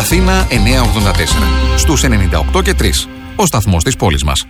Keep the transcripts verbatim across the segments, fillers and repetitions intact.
Αθήνα εννιακόσια ογδόντα τέσσερα. Στους ενενήντα οκτώ και τρία. Ο σταθμός της πόλης μας.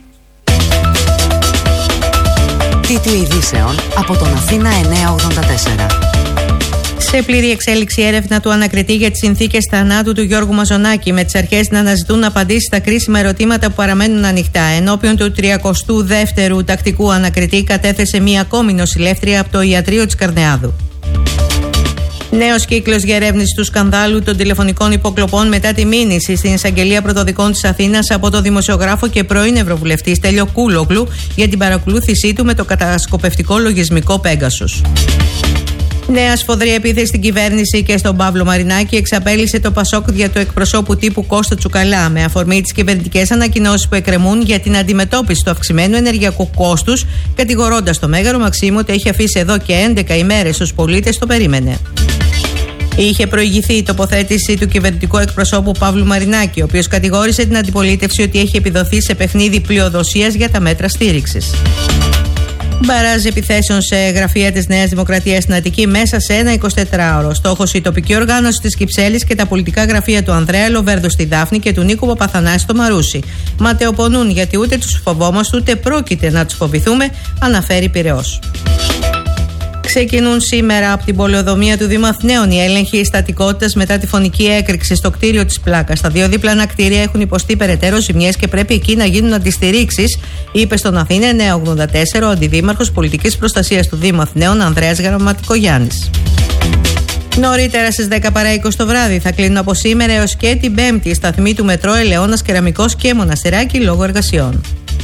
Τίτλοι ειδήσεων από τον Αθήνα εννιακόσια ογδόντα τέσσερα. Σε πλήρη εξέλιξη έρευνα του ανακριτή για τις συνθήκες θανάτου του Γιώργου Μαζονάκη, με τις αρχές να αναζητούν απαντήσεις στα κρίσιμα ερωτήματα που παραμένουν ανοιχτά. Ενώπιον του τριακοστού δεύτερου τακτικού ανακριτή κατέθεσε μία ακόμη νοσηλεύτρια από το ιατρείο της Καρνεάδου. Νέος κύκλος για ερεύνηση του σκανδάλου των τηλεφωνικών υποκλοπών μετά τη μήνυση στην εισαγγελία πρωτοδικών της Αθήνας από τον δημοσιογράφο και πρώην Ευρωβουλευτή Στέλιο Κούλογλου για την παρακολούθησή του με το κατασκοπευτικό λογισμικό Πέγκασος. Νέα σφοδρή επίθεση στην κυβέρνηση και στον Παύλο Μαρινάκη εξαπέλυσε το Πασόκ δια του εκπροσώπου τύπου Κώστα Τσουκαλά, με αφορμή τις κυβερνητικές ανακοινώσεις που εκκρεμούν για την αντιμετώπιση του αυξημένου ενεργειακού κόστους, κατηγορώντας το Μέγαρο Μαξίμου ότι έχει αφήσει εδώ και έντεκα ημέρες τους πολίτες το περίμενε. Είχε προηγηθεί η τοποθέτηση του κυβερνητικού εκπροσώπου Παύλου Μαρινάκη, ο οποίος κατηγόρησε την αντιπολίτευση ότι έχει επιδοθεί σε παιχνίδι πλειοδοσίας για τα μέτρα στήριξης. Μπαράζ επιθέσεων σε γραφεία της Νέας Δημοκρατίας στην Αττική μέσα σε ένα εικοσιτετράωρο. Στόχος η τοπική οργάνωση της Κυψέλης και τα πολιτικά γραφεία του Ανδρέα Λοβέρδο στη Δάφνη και του Νίκου Παπαθανάση στο Μαρούσι. Ματαιοπονούν γιατί ούτε τους φοβόμαστε ούτε πρόκειται να τους φοβηθούμε, αναφέρει Πειραιώς. Ξεκινούν σήμερα από την πολεοδομία του Δήμου Αθηναίων οι έλεγχοι στατικότητας μετά τη φωνική έκρηξη στο κτίριο της Πλάκας. Τα δύο δίπλανα κτίρια έχουν υποστεί περαιτέρω ζημιές και πρέπει εκεί να γίνουν αντιστηρίξεις, είπε στον Αθήνα εννιακόσια ογδόντα τέσσερα ο Αντιδήμαρχος Πολιτικής Προστασίας του Δήμου Αθηναίων Ανδρέας Γραμματικογιάννης. Νωρίτερα στις δέκα παρά είκοσι το βράδυ θα κλείνουν από σήμερα έως και την Πέμπτη οι σταθμοί του μετρό Ελαιώνας, Κεραμικός και Μοναστεράκη λόγω εργασιών.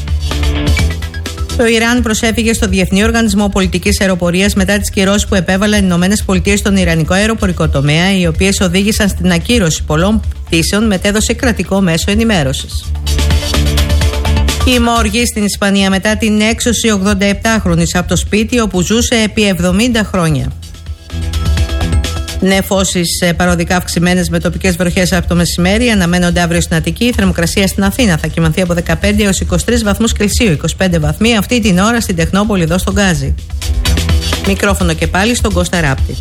Το Ιράν προσέφυγε στο Διεθνή Οργανισμό Πολιτικής Αεροπορίας μετά τις κυρώσεις που επέβαλαν οι Ηνωμένες Πολιτείες στον Ιρανικό αεροπορικό τομέα, οι οποίες οδήγησαν στην ακύρωση πολλών πτήσεων, μετέδωσε κρατικό μέσο ενημέρωσης. Η μόργη στην Ισπανία μετά την έξωση ογδονταεπτάχρονης από το σπίτι όπου ζούσε επί εβδομήντα χρόνια. Νεφώσεις παροδικά αυξημένες με τοπικές βροχές από το μεσημέρι αναμένονται αύριο στην Αττική. Η θερμοκρασία στην Αθήνα θα κυμανθεί από δεκαπέντε έως είκοσι τρεις βαθμούς Κελσίου, είκοσι πέντε βαθμοί αυτή την ώρα στην Τεχνόπολη εδώ στον Γκάζι. Μικρόφωνο και πάλι στον Κώστα Ράπτη.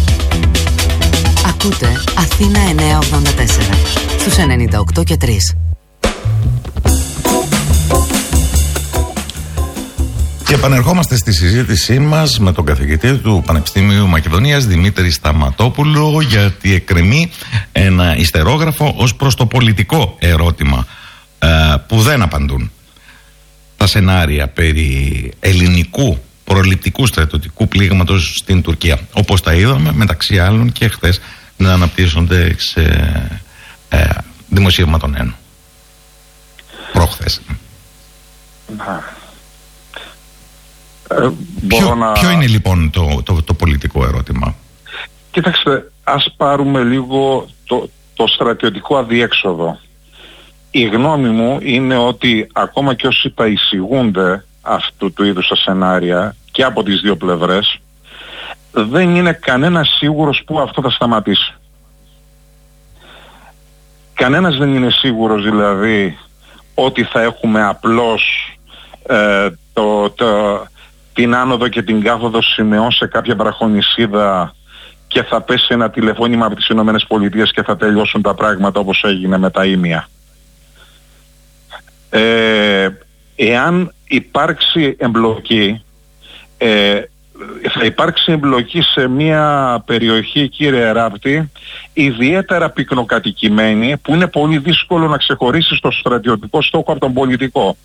Ακούτε Αθήνα εννιακόσια ογδόντα τέσσερα στους ενενήντα οκτώ και τρία. Και επανερχόμαστε στη συζήτησή μας με τον καθηγητή του Πανεπιστημίου Μακεδονίας Δημήτρη Σταματόπουλο, γιατί εκκρεμεί ένα ιστερόγραφο ως προς το πολιτικό ερώτημα ε, που δεν απαντούν τα σενάρια περί ελληνικού προληπτικού στρατιωτικού πλήγματος στην Τουρκία, όπως τα είδαμε μεταξύ άλλων και χθες να αναπτύσσονται σε ε, δημοσίευμα των ΕΝ προχθές. Ε, ποιο, να... ποιο είναι λοιπόν το, το, το πολιτικό ερώτημα? Κοίταξτε, ας πάρουμε λίγο το, το στρατιωτικό αδιέξοδο. Η γνώμη μου είναι ότι ακόμα και όσοι τα εισηγούνται αυτού του είδους τα σενάρια και από τις δύο πλευρές, δεν είναι κανένας σίγουρος που αυτό θα σταματήσει. Κανένας δεν είναι σίγουρος δηλαδή ότι θα έχουμε απλώς ε, το... το την άνοδο και την κάθοδο σημεών σε κάποια βραχονησίδα και θα πέσει ένα τηλεφώνημα από τις Ηνωμένες Πολιτείες και θα τελειώσουν τα πράγματα όπως έγινε με τα ίμια. Ε, εάν υπάρξει εμπλοκή, ε, θα υπάρξει εμπλοκή σε μια περιοχή, κύριε Ράπτη, ιδιαίτερα πυκνοκατοικημένη, που είναι πολύ δύσκολο να ξεχωρίσει το στρατιωτικό στόχο από τον πολιτικό.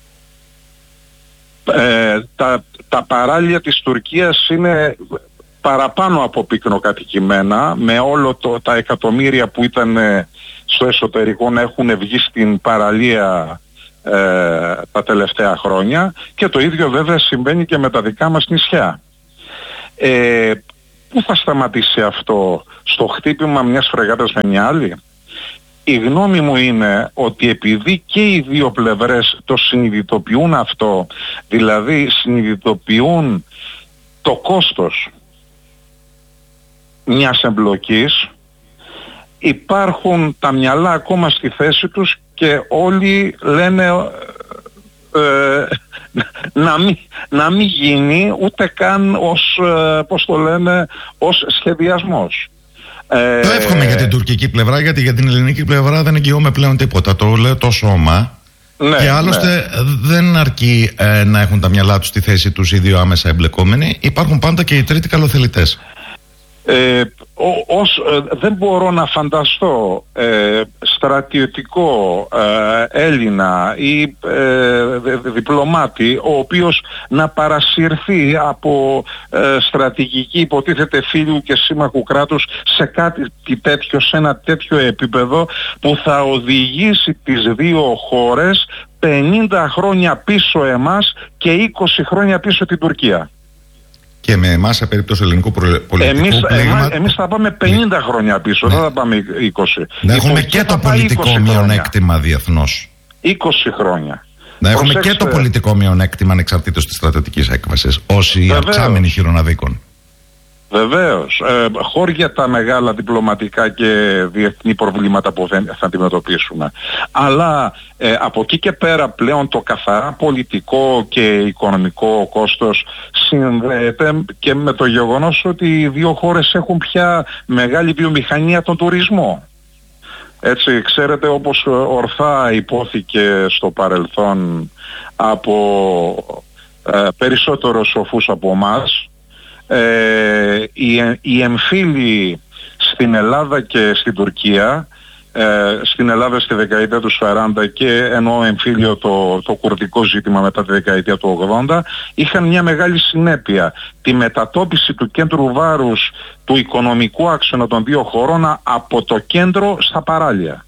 Ε, τα, τα παράλια της Τουρκίας είναι παραπάνω από πυκνοκατοικημένα, με όλο το, τα εκατομμύρια που ήταν στο εσωτερικό να έχουν βγει στην παραλία ε, τα τελευταία χρόνια, και το ίδιο βέβαια συμβαίνει και με τα δικά μας νησιά. Ε, πού θα σταματήσει αυτό? Στο χτύπημα μιας φρεγάτας με μια άλλη? Η γνώμη μου είναι ότι επειδή και οι δύο πλευρές το συνειδητοποιούν αυτό, δηλαδή συνειδητοποιούν το κόστος μιας εμπλοκής, υπάρχουν τα μυαλά ακόμα στη θέση τους και όλοι λένε ε, να, μην, να μην γίνει ούτε καν ως, ε, πώς το λένε, ως σχεδιασμός. Ε, το εύχομαι για την τουρκική πλευρά, γιατί για την ελληνική πλευρά δεν εγγυώμαι πλέον τίποτα. Το λέω το σώμα. Ναι, και άλλωστε ναι. δεν αρκεί ε, να έχουν τα μυαλά τους στη θέση τους οι δύο άμεσα εμπλεκόμενοι. Υπάρχουν πάντα και οι τρίτοι καλοθελητές. Ε, ο, ως, ε, δεν μπορώ να φανταστώ ε, στρατιωτικό ε, Έλληνα ή ε, διπλωμάτη ο οποίος να παρασυρθεί από ε, στρατηγική υποτίθεται φίλου και σύμμαχου κράτους σε κάτι τέτοιο, σε ένα τέτοιο επίπεδο που θα οδηγήσει τις δύο χώρες πενήντα χρόνια πίσω εμάς και είκοσι χρόνια πίσω την Τουρκία. Και με εμάς σε περίπτωση ελληνικού πολιτικού εμείς, πλήγμα... εμάς, εμείς θα πάμε πενήντα ναι. χρόνια πίσω, ναι. δεν θα πάμε είκοσι. Να έχουμε και το πολιτικό μειονέκτημα διεθνώς. είκοσι χρόνια. Να έχουμε Προσέξτε... και το πολιτικό μειονέκτημα ανεξαρτήτως της στρατιωτικής έκβασης, όσοι αυξάμενοι χειροναδίκων. Βεβαίως. Ε, χώρια τα μεγάλα διπλωματικά και διεθνή προβλήματα που θα αντιμετωπίσουμε. Αλλά ε, από εκεί και πέρα πλέον το καθαρά πολιτικό και οικονομικό κόστος συνδέεται και με το γεγονός ότι οι δύο χώρες έχουν πια μεγάλη βιομηχανία τον τουρισμό. Έτσι, ξέρετε, όπως ορθά υπόθηκε στο παρελθόν από ε, περισσότερους σοφούς από εμάς, Ε, οι, οι εμφύλοι στην Ελλάδα και στην Τουρκία, ε, στην Ελλάδα στη δεκαετία του σαράντα και ενώ εμφύλιο το, το κουρδικό ζήτημα μετά τη δεκαετία του ογδόντα, είχαν μια μεγάλη συνέπεια, τη μετατόπιση του κέντρου βάρους του οικονομικού άξονα των δύο χωρών από το κέντρο στα παράλια.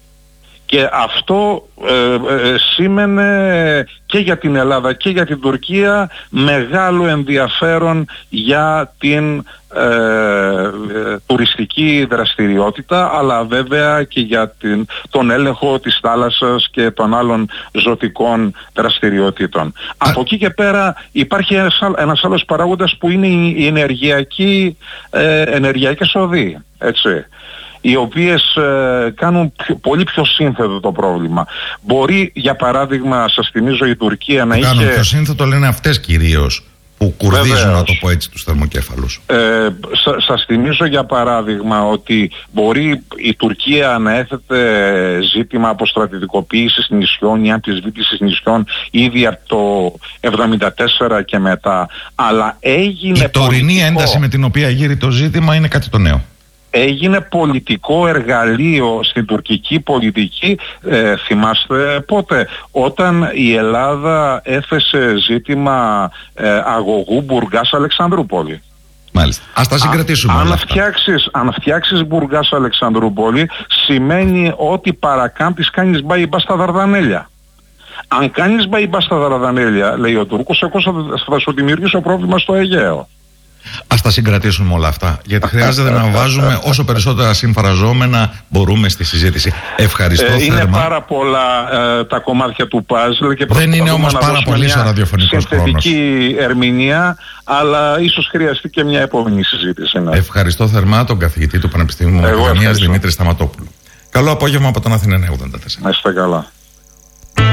Και αυτό ε, ε, σήμαινε και για την Ελλάδα και για την Τουρκία μεγάλο ενδιαφέρον για την ε, ε, τουριστική δραστηριότητα, αλλά βέβαια και για την, τον έλεγχο της θάλασσας και των άλλων ζωτικών δραστηριοτήτων. Α. Από εκεί και πέρα υπάρχει ένας, ένας άλλος παράγοντας που είναι η ενεργειακή, ε, ενεργειακές οδοί, έτσι, οι οποίες ε, κάνουν πιο, πολύ πιο σύνθετο το πρόβλημα. Μπορεί, για παράδειγμα, σας θυμίζω, η Τουρκία να είχε... Κάνουν πιο σύνθετο, λένε αυτές κυρίως, που κουρδίζουν, βεβαίως, να το πω έτσι, τους θερμοκέφαλους. Ε, σα, σας θυμίζω, για παράδειγμα, ότι μπορεί η Τουρκία να έθετε ζήτημα αποστρατιωτικοποίησης νησιών ή αμφισβήτησης νησιών ήδη από το εβδομήντα τέσσερα και μετά, αλλά έγινε... Η τωρινή πολιτικό... ένταση με την οποία γύρει το ζήτημα είναι κάτι το νέο. Έγινε πολιτικό εργαλείο στην τουρκική πολιτική, ε, θυμάστε πότε, όταν η Ελλάδα έθεσε ζήτημα ε, αγωγού Μπουργκάς Αλεξανδρούπολη. Μάλιστα. Ας τα συγκρατήσουμε. Α, όλα αν, αυτά. φτιάξεις, αν φτιάξεις Μπουργκάς Αλεξανδρούπολη, σημαίνει ότι παρακάμπτεις, κάνεις μπαϊμπά στα Δαρδανέλια. Αν κάνεις μπαϊμπά στα Δαρδανέλια, λέει ο Τούρκος, εγώ θα σου δημιουργήσω πρόβλημα στο Αιγαίο. Ας τα συγκρατήσουμε όλα αυτά, γιατί χρειάζεται να βάζουμε όσο περισσότερα συμφραζόμενα μπορούμε στη συζήτηση. Ευχαριστώ ε, είναι θερμά. πάρα πολλά ε, τα κομμάτια του παζλ και δεν είναι όμως πάρα πολύ ο ραδιοφωνικός χρόνος. Συνθετική ερμηνεία, αλλά ίσως χρειαστεί και μια επόμενη συζήτηση. Ναι. Ευχαριστώ θερμά τον καθηγητή του Πανεπιστημίου Μακεδονίας, Δημήτρη Σταματόπουλο. Καλό απόγευμα από τον Αθήνα ογδόντα τέσσερα. Να είστε καλά.